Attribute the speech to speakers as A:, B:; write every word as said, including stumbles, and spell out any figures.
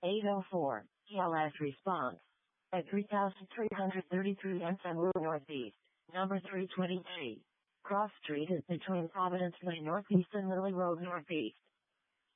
A: eight oh four, E L S response. At three thousand three hundred thirty-three Ensemble Northeast, number three twenty-three. Cross Street is between Providence Way Northeast and Lily Road Northeast.